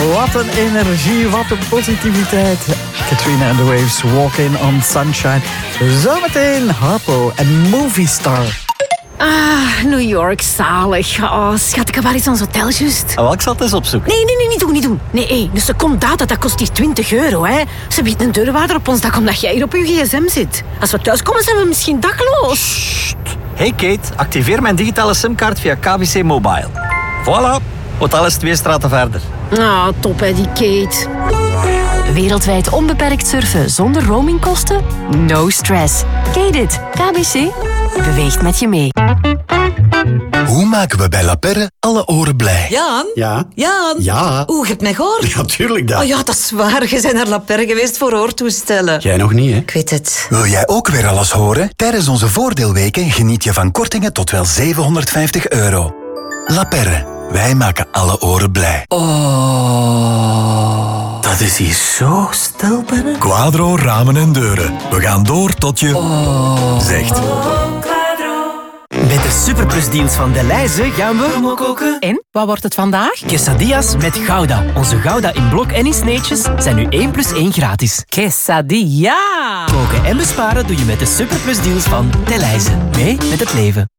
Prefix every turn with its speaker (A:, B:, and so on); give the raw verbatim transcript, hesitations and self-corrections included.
A: Wat een energie, wat een positiviteit. Katrina and the Waves, Walk In on Sunshine. Zometeen Harpo en Movie Star.
B: Ah, New York, zalig. Oh, schat, ik heb wel eens ons hotel juist.
A: Oh, ik zal het eens opzoeken.
B: Nee, nee, nee, niet doen, niet doen. Nee, hey, een seconde data, dat kost hier twintig euro, hè. Ze biedt een deurwaarder op ons dak omdat jij hier op je gsm zit. Als we thuiskomen, zijn we misschien dakloos.
A: Sst. Hey Kate, activeer mijn digitale simkaart via K B C Mobile. Voilà, hotel is twee straten verder.
B: Ah, top, hè, die Kate.
C: Wereldwijd onbeperkt surfen zonder roamingkosten? No stress. Kate it. K B C beweegt met je mee.
D: Hoe maken we bij La Perre alle oren blij?
E: Jaan?
F: Ja?
E: Jaan?
F: Ja?
E: Oeh, je hebt mij gehoord?
F: Ja, tuurlijk dat.
E: Oh ja, dat is waar. Je bent naar La Perre geweest voor hoortoestellen.
F: Jij nog niet, hè?
E: Ik weet het.
D: Wil jij ook weer alles horen? Tijdens onze voordeelweken geniet je van kortingen tot wel zevenhonderdvijftig euro. La Perre. Wij maken alle oren blij.
F: Oh, dat is hier zo stil binnen.
G: Quadro Ramen en Deuren. We gaan door tot je
F: Oh.
G: zegt.
H: Met de superplusdeals van Delhaize gaan we koken.
B: En, wat wordt het vandaag?
H: Quesadillas met Gouda. Onze Gouda in blok en in sneetjes zijn nu één plus één gratis.
B: Quesadilla.
H: Koken en besparen doe je met de superplusdeals van Delhaize. Mee met het leven.